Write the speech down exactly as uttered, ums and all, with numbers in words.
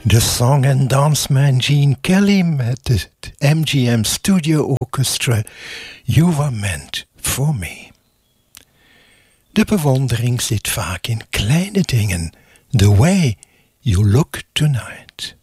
De song- en dansman Gene Kelly met het M G M Studio Orchestra You Were Meant For Me. De bewondering zit vaak in kleine dingen. The way you look tonight.